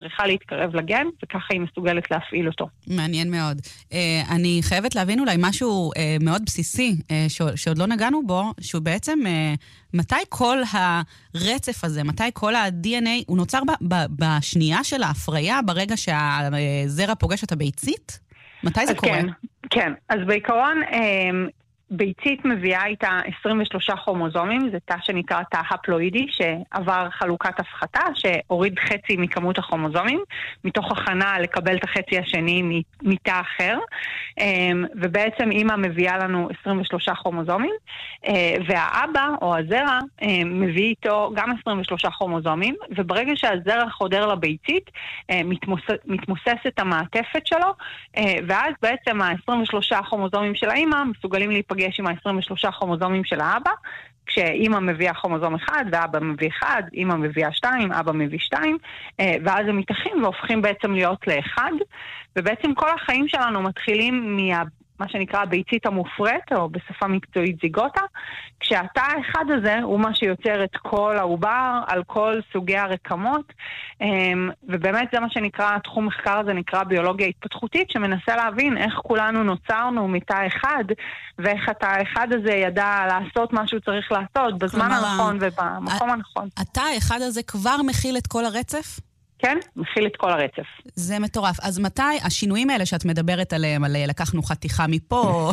צריכה להתקרב לגן, וככה היא מסוגלת להפעיל אותו. מעניין מאוד. אני חייבת להבין אולי משהו מאוד בסיסי, שעוד לא נגענו בו, שהוא בעצם, מתי כל הרצף הזה, מתי כל ה-DNA, הוא נוצר בשנייה של ההפריה, ברגע שהזרע פוגש את הביצית? מתי זה קורה? כן. אז בעיקרון, ביצית מביאה איתה 23 כרומוזומים, זה תא שנקרא תא הפלואידי, שעבר חלוקת הפחתה, שהוריד חצי מכמות הכרומוזומים, מתוך הכנה לקבל את החצי השני מתא אחר, ובעצם אמא מביאה לנו 23 כרומוזומים, והאבא או הזרע מביא איתו גם 23 כרומוזומים, וברגע שהזרע חודר לביצית, מתמוססת המעטפת שלו, ואז בעצם ה-23 כרומוזומים של האמא מסוגלים להיפגש עם ה-23 כרומוזומים של האבא, כשאמא מביאה כרומוזום אחד ואבא מביא אחד, אמא מביאה 2, אבא מביא 2, ואז הם מתאחים והופכים בעצם להיות לאחד, ובעצם כל החיים שלנו מתחילים מה שנקרא הביצית המופרית, או בשפה מקצועית זיגוטה, כשהתא האחד הזה הוא מה שיוצר את כל העובר, על כל סוגי הרקמות, ובאמת זה מה שנקרא, תחום מחקר הזה נקרא ביולוגיה התפתחותית, שמנסה להבין איך כולנו נוצרנו מתא אחד, ואיך התא האחד הזה ידע לעשות מה שהוא צריך לעשות, בזמן הנכון ובמקום הנכון. התא האחד הזה כבר מכיל את כל הרצף? כן, מכיל את כל הרצף. זה מטורף. אז מתי השינויים האלה שאת מדברת עליהם, על לקחנו חתיכה מפה,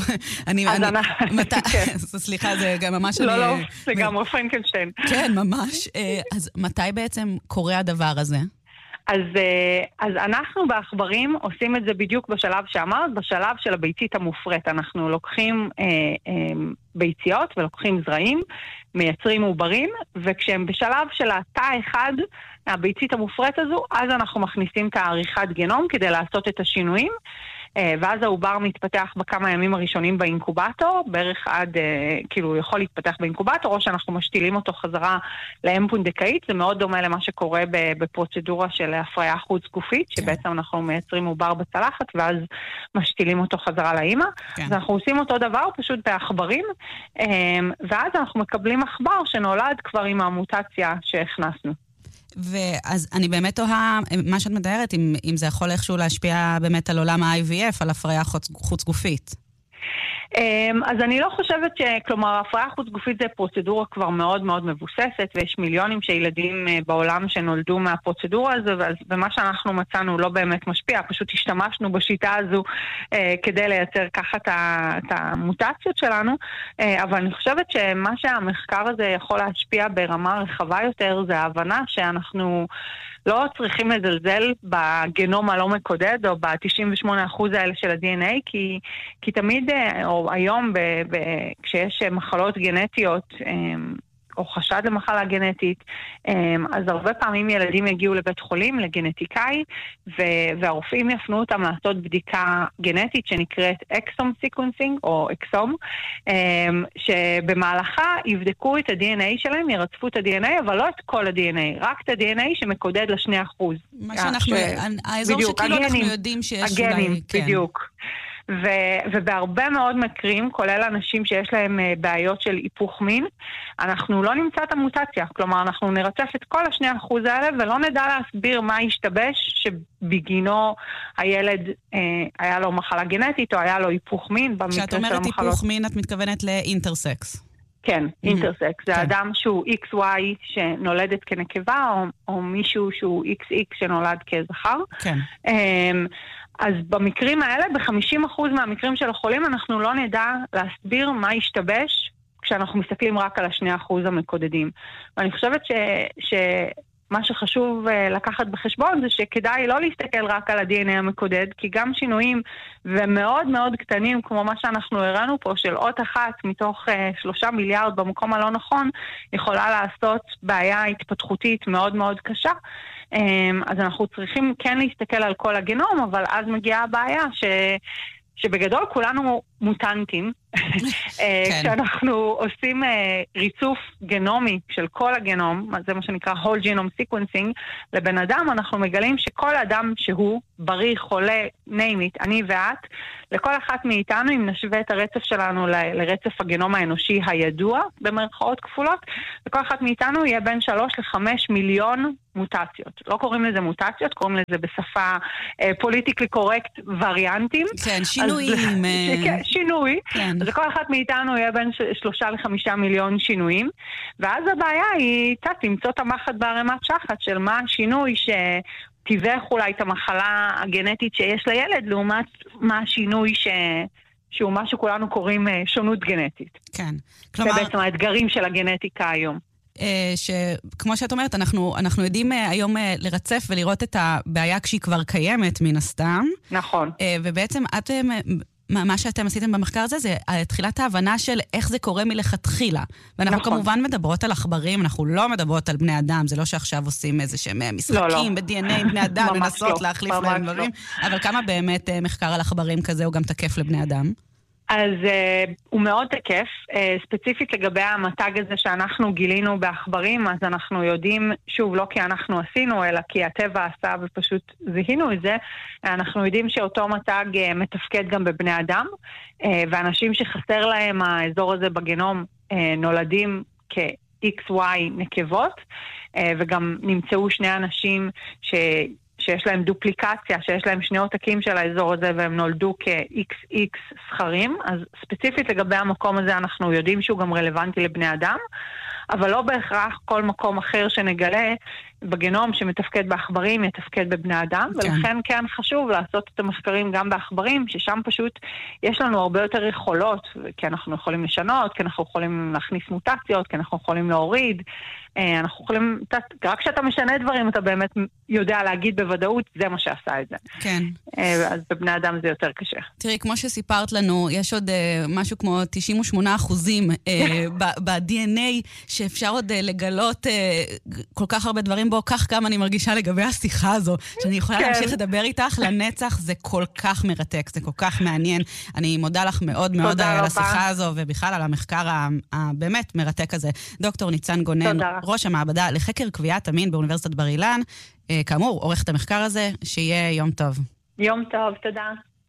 סליחה, זה גם ממש... לא, זה גם פרנקנשטיין. כן, ממש. אז מתי בעצם קורה הדבר הזה? אז אנחנו בעכברים עושים את זה בדיוק בשלב שאמרת, בשלב של הביצית המופרית. אנחנו לוקחים ביציות ולוקחים זרעים, מייצרים עוברים, וכשהם בשלב של התא אחד, הביצית המופרית הזו, אז אנחנו מכניסים את העריכת גנום כדי לעשות את השינויים, ואז העובר מתפתח בכמה ימים הראשונים באינקובטור, בערך עד, כאילו הוא יכול להתפתח באינקובטור, או שאנחנו משתילים אותו חזרה לאם פונדקאית, זה מאוד דומה למה שקורה בפרוצדורה של הפריה חוץ גופית, שבעצם אנחנו מייצרים עובר בצלחת, ואז משתילים אותו חזרה לאמא, אז אנחנו עושים אותו דבר פשוט בעכברים, ואז אנחנו מקבלים עכבר שנולד כבר עם המוטציה שהכנסנו. ואז אני באמת תוהה, מה שאת מתארת, אם זה יכול איכשהו להשפיע באמת על עולם ה-IVF, על הפריה חוץ גופית. אז אני לא חושבת כלומר, הפריה חוץ גופית זה פרוצדורה כבר מאוד מאוד מבוססת, ויש מיליונים של ילדים בעולם שנולדו מהפרוצדורה הזו, ומה שאנחנו מצאנו לא באמת משפיע, פשוט השתמשנו בשיטה הזו כדי לייצר ככה את המוטציות שלנו, אבל אני חושבת שמה שהמחקר הזה יכול להשפיע ברמה רחבה יותר, זה ההבנה שאנחנו לא צריכים לזלזל בגנום הלא מקודד, או ב-98% האלה של ה-DNA, כי תמיד, או היום, כשיש מחלות גנטיות, או חשד למחלה גנטית, אז הרבה פעמים ילדים יגיעו לבית חולים, לגנטיקאי, והרופאים יפנו אותם לעשות בדיקה גנטית שנקראת אקסום סיקוונסינג, או אקסום, שבמהלכה יבדקו את ה-DNA שלהם, ירצפו את ה-DNA, אבל לא את כל ה-DNA, רק את ה-DNA שמקודד ל2%. מה שאנחנו, האזור שכאילו אנחנו יודעים שיש אולי... הגנים, בדיוק. ובהרבה מאוד מקרים, כולל אנשים שיש להם בעיות של היפוך מין, אנחנו לא נמצא את המוטציה. כלומר, אנחנו נרצף את כל 2% האלה, ולא נדע להסביר מה ישתבש שבגינו הילד היה לו מחלה גנטית, או היה לו היפוך מין. כשאת אומרת היפוך מין, את מתכוונת לאינטרסקס. כן, אינטרסקס. זה אדם שהוא XY שנולדת כנקבה, או מישהו שהוא XX שנולד כזכר. כן. אז במקרים האלה, ב-50% מהמקרים של החולים, אנחנו לא נדע להסביר מה ישתבש כשאנחנו מסתכלים רק על 2% המקודדים. ואני חושבת שמה שחשוב לקחת בחשבון זה שכדאי לא להסתכל רק על ה-DNA המקודד, כי גם שינויים ומאוד מאוד קטנים, כמו מה שאנחנו הראינו פה, של אות אחת מתוך 3 מיליארד במקום הלא נכון, יכולה לעשות בעיה התפתחותית מאוד מאוד קשה. אז אנחנו צריכים כן להסתכל על כל הגנום, אבל אז מגיעה הבעיה שבגדול כולנו מוטנטים, כשאנחנו עושים ריצוף גנומי של כל הגנום, זה מה שנקרא whole genome sequencing, לבן אדם אנחנו מגלים שכל אדם שהוא בריא, חולה, name it, אני ואת, לכל אחת מאיתנו, אם נשווה את הרצף שלנו לרצף הגנום האנושי הידוע, במרכאות כפולות, לכל אחת מאיתנו יהיה בין 3 ל-5 מיליון מוטציות. לא קוראים לזה מוטציות, קוראים לזה בשפה פוליטיקלי קורקט וריאנטים. כן, שינויים. שינוי. כן. אז לכל אחת מאיתנו יהיה בין 3 ל-5 מיליון שינויים, ואז הבעיה היא קצת למצוא את המחט בערימת שחת של מה השינוי תיווך אולי את המחלה הגנטית שיש לילד, לעומת מה השינוי שהוא מה שכולנו קוראים שונות גנטית. כן. כלומר, זה בעצם האתגרים של הגנטיקה היום. שכמו שאת אומרת, אנחנו יודעים היום לרצף ולראות את הבעיה כשהיא כבר קיימת מן הסתם. נכון. ובעצם מה שאתם עשיתם במחקר הזה, זה תחילת ההבנה של איך זה קורה מלכתחילה. ואנחנו נכון. כמובן מדברות על עכברים, אנחנו לא מדברות על בני אדם, זה לא שעכשיו עושים איזה שהם משחקים ב-DNA בני אדם, לנסות להחליף להם דברים, אבל כמה באמת מחקר על עכברים כזה הוא גם תקף לבני אדם? אז הוא מאוד תקף, ספציפית לגבי המתג הזה שאנחנו גילינו בעכברים, אז אנחנו יודעים, שוב, לא כי אנחנו עשינו, אלא כי הטבע עשה ופשוט זיהינו את זה, אנחנו יודעים שאותו מתג מתפקד גם בבני אדם, ואנשים שחסר להם האזור הזה בגנום נולדים כ-XY נקבות, וגם נמצאו 2 אנשים שיש להם דופליקציה, שיש להם 2 עותקים של האזור הזה, והם נולדו כ-XX זכרים. אז ספציפית לגבי המקום הזה אנחנו יודעים שהוא גם רלוונטי לבני אדם, אבל לא בהכרח כל מקום אחר שנגלה בגנום שמתפקד בעכברים יתפקד בבני אדם, כן. ולכן כן חשוב לעשות את המחקרים גם בעכברים, ששם פשוט יש לנו הרבה יותר יכולות, כי אנחנו יכולים לשנות, כי אנחנו יכולים להכניס מוטציות, כי אנחנו יכולים להוריד, אנחנו יכולים, רק כשאתה משנה דברים, אתה באמת יודע להגיד בוודאות, זה מה שעשה את זה. כן. אז בבני אדם זה יותר קשה. תראי, כמו שסיפרת לנו, יש עוד משהו כמו 98% ב-DNA, שאפשר עוד לגלות כל כך הרבה דברים בו, כך גם אני מרגישה לגבי השיחה הזו, שאני יכולה להמשיך לדבר איתך לנצח, זה כל כך מרתק, זה כל כך מעניין. אני מודה לך מאוד מאוד על השיחה הזו, ובכלל על המחקר הבאמת מרתק הזה. דוקטור ניצן גונן, ראש המעבדה לחקר קביעת המין באוניברסיטת בר אילן, כאמור, עורכת המחקר הזה, שיהיה יום טוב. יום טוב, תודה.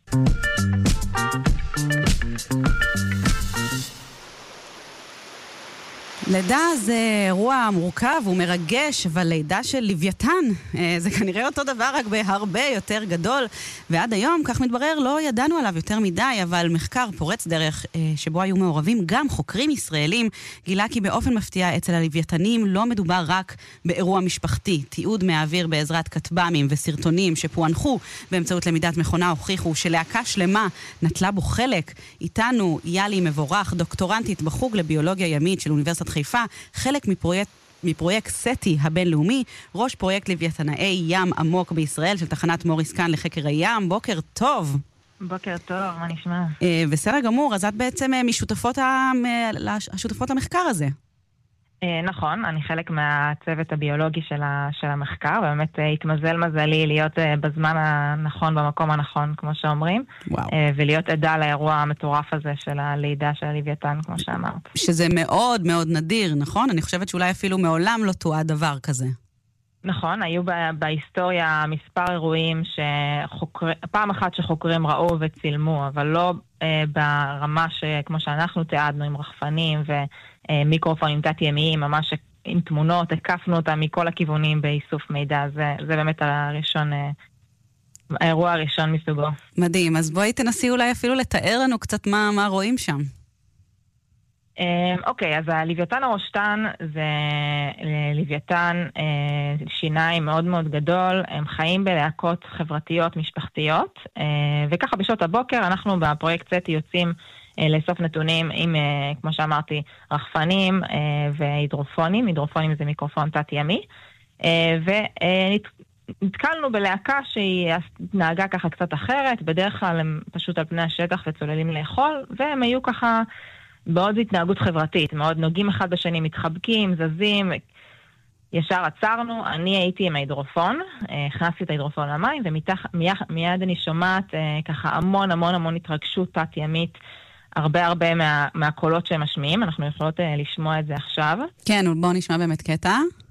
לידה זה אירוע מורכב ומרגש, אבל לידה של לוויתן זה כנראה אותו דבר, רק בהרבה יותר גדול, ועד היום, כך מתברר, לא ידענו עליו יותר מדי, אבל מחקר פורץ דרך שבו היו מעורבים גם חוקרים ישראלים, גילה כי באופן מפתיע אצל הלוויתנים לא מדובר רק באירוע משפחתי. תיעוד מהאוויר בעזרת כתב"מים וסרטונים שפוענחו באמצעות למידת מכונה הוכיחו שלהקה שלמה נטלה בו חלק. איתנו יאלי מבורך, דוקטורנטית בחוג לביולוגיה ימית של אוניברסיטת חיפה, חלק מפרויקט סטי הבינלאומי, ראש פרויקט לוויתנאי ים עמוק בישראל של תחנת מוריס קאן לחקר הים. בוקר טוב. בוקר טוב, מה נשמע? בסדר גמור, אז את בעצם השותפות למחקר הזה. נכון, אני חלק מהצוות הביולוגי של המחקר, ובאמת התמזל מזלי להיות בזמן הנכון, במקום הנכון, כמו שאומרים, ולהיות עדה לאירוע המטורף הזה של הלידה של הלוויתן, כמו שאמרת. שזה מאוד מאוד נדיר, נכון? אני חושבת שאולי אפילו מעולם לא תועד דבר כזה. נכון, היו בהיסטוריה מספר אירועים פעם אחת שחוקרים ראו וצילמו, אבל לא ברמה כמו שאנחנו תיעדנו עם רחפנים ומיקרופונים תת-ימיים, ממש עם תמונות, הקפנו אותם מכל הכיוונים באיסוף מידע. זה באמת האירוע הראשון מסוגו. מדהים, אז בואי תנסי אולי אפילו לתאר לנו קצת מה רואים שם. אוקיי, אז הלוויתן הראשטן זה לוויתן שיניים מאוד מאוד גדול, הם חיים בלהקות חברתיות משפחתיות, וככה בשעות הבוקר אנחנו בפרויקט סטי יוצאים לאסוף נתונים עם, כמו שאמרתי, רחפנים והידרופונים, הידרופונים זה מיקרופון תת-ימי, ונתקלנו בלהקה שהיא נהגה ככה קצת אחרת, בדרך כלל הם פשוט על פני השטח וצוללים לאכול, והם היו ככה בעוד התנהגות חברתית, מאוד נוגעים אחד בשני, מתחבקים, זזים, ישר עצרנו, אני הייתי עם ההידרופון, הכנסתי את ההידרופון למים, ומיד אני שומעת ככה המון התרגשות תת-ימית, הרבה מהקולות שהם משמיעים, אנחנו יכולות לשמוע את זה עכשיו. כן, בואו נשמע באמת קטע.